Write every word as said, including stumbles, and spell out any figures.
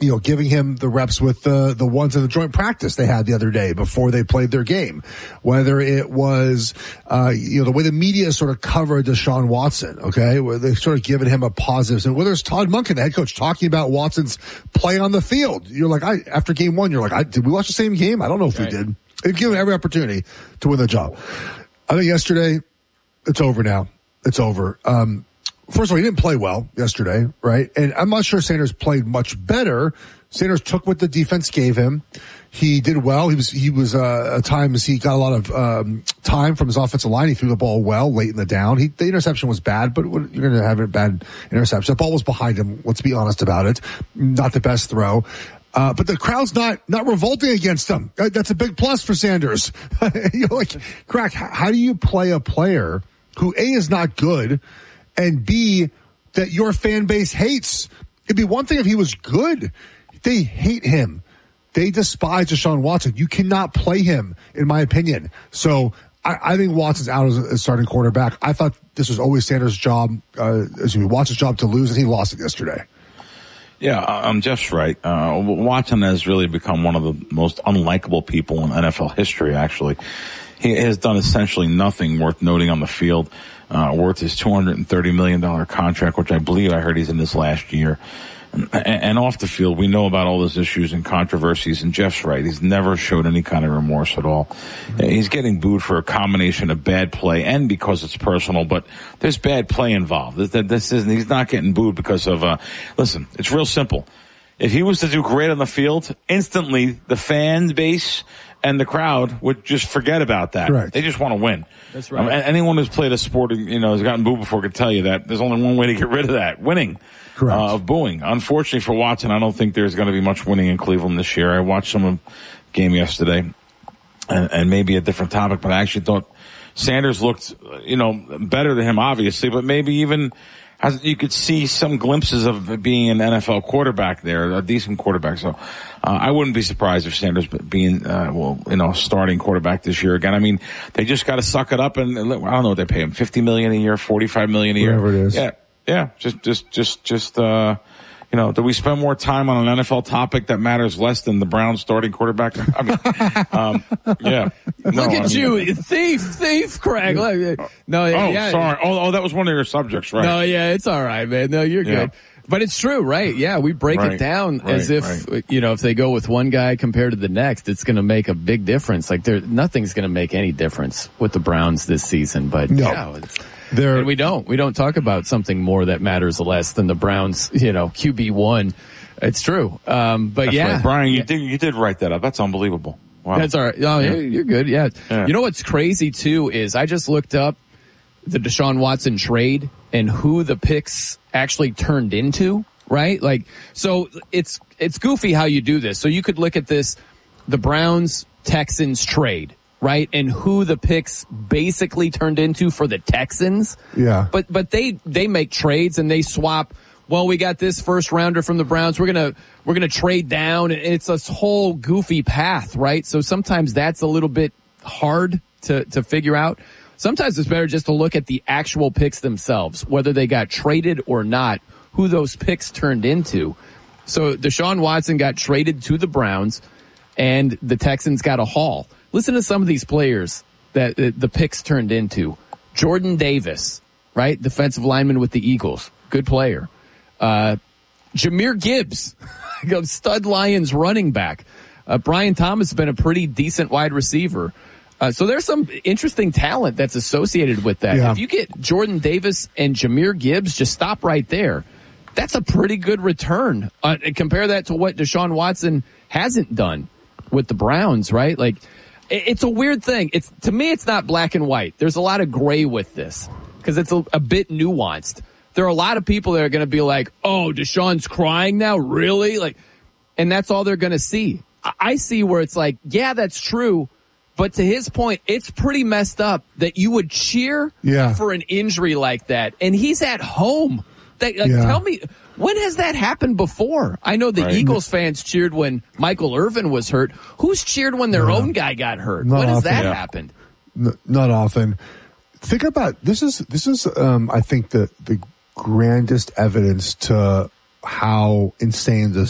you know, giving him the reps with the, the ones in the joint practice they had the other day before they played their game. Whether it was, uh, you know, the way the media sort of covered Deshaun Watson, okay, where they've sort of given him a positive, and whether it's Todd Monken, the head coach, talking about Watson's play on the field. You're like, I, after game one, you're like, I, did we watch the same game? I don't know if right. we did. They've given him every opportunity to win the job. I think yesterday, it's over now. It's over. Um, First of all, he didn't play well yesterday, right? And I'm not sure Sanders played much better. Sanders took what the defense gave him. He did well. He was, he was, uh, at times he got a lot of, um, time from his offensive line. He threw the ball well late in the down. He, the interception was bad, but you're going to have a bad interception. The ball was behind him. Let's be honest about it. Not the best throw. Uh, but the crowd's not, not revolting against him. That's a big plus for Sanders. You're like, Crack, how do you play a player who A is not good, and B, that your fan base hates? It'd be one thing if he was good. They hate him. They despise Deshaun Watson. You cannot play him, in my opinion. So I, I think Watson's out as a starting quarterback. I thought this was always Sanders' job, uh, as we Watson's job to lose, and he lost it yesterday. Yeah, um, Jeff's right. Uh, Watson has really become one of the most unlikable people in N F L history, actually. He has done essentially nothing worth noting on the field. Uh, worth his two hundred thirty million dollars contract, which I believe I heard he's in this last year. And, and off the field, we know about all those issues and controversies, and Jeff's right. He's never showed any kind of remorse at all. He's getting booed for a combination of bad play and because it's personal, but there's bad play involved. This, this isn't, he's not getting booed because of, uh, listen, it's real simple. If he was to do great on the field, instantly the fan base and the crowd would just forget about that. Correct. They just want to win. That's right. Um, anyone who's played a sport, you know, has gotten booed before could tell you that there's only one way to get rid of that: winning. Correct. Uh, of booing. Unfortunately for Watson, I don't think there's going to be much winning in Cleveland this year. I watched some of the game yesterday, and, and maybe a different topic, but I actually thought Sanders looked, you know, better than him, obviously, but maybe even has, you could see some glimpses of being an N F L quarterback there, a decent quarterback. So uh, I wouldn't be surprised if Sanders being, uh, well, you know, starting quarterback this year again. I mean, they just got to suck it up, and I don't know what they pay him, fifty million dollars a year, forty-five million dollars a year. Whatever it is. Yeah, yeah, just, just, just, just, uh, you know, do we spend more time on an N F L topic that matters less than the Browns starting quarterback? I mean, um, yeah. No, Look at I mean, you, thief, thief, Craig. No, oh, yeah. sorry. Oh, oh, that was one of your subjects, right? No, yeah, it's all right, man. No, you're Yeah. good. But it's true, right? Yeah, we break Right, it down right, as if, right. you know, if they go with one guy compared to the next, it's going to make a big difference. Like there, nothing's going to make any difference with the Browns this season. But No. yeah, it's, They're, and we don't, we don't talk about something more that matters less than the Browns, you know, Q B one. It's true. Um, but That's yeah. right. Brian, you yeah. did, you did write that up. That's unbelievable. Wow. That's all right. Oh, yeah. You're good. Yeah. Yeah. You know what's crazy too is I just looked up the Deshaun Watson trade and who the picks actually turned into, right? Like, so it's, it's goofy how you do this. So you could look at this, the Browns Texans trade, right? And who the picks basically turned into for the Texans. Yeah. But, but they, they make trades and they swap. Well, we got this first rounder from the Browns. We're going to, we're going to trade down. It's this whole goofy path, right? So sometimes that's a little bit hard to, to figure out. Sometimes it's better just to look at the actual picks themselves, whether they got traded or not, who those picks turned into. So Deshaun Watson got traded to the Browns and the Texans got a haul. Listen to some of these players that uh, the picks turned into. Jordan Davis, right? Defensive lineman with the Eagles. Good player. Uh, Jahmyr Gibbs, stud Lions running back. Uh, Brian Thomas has been a pretty decent wide receiver. Uh, so there's some interesting talent that's associated with that. Yeah. If you get Jordan Davis and Jahmyr Gibbs, just stop right there. That's a pretty good return. Uh, and compare that to what Deshaun Watson hasn't done with the Browns, right? Like, it, it's a weird thing. It's, to me, it's not black and white. There's a lot of gray with this because it's a, a bit nuanced. There are a lot of people that are going to be like, oh, Deshaun's crying now? Really? Like, and that's all they're going to see. I, I see where it's like, yeah, that's true. But to his point, it's pretty messed up that you would cheer Yeah. for an injury like that. And he's at home. That, like, Yeah. Tell me, when has that happened before? I know the Right. Eagles fans cheered when Michael Irvin was hurt. Who's cheered when their Yeah. own guy got hurt? Not when has often. that Yeah. happened? N- not often. Think about this is this is um I think the the grandest evidence to how insane this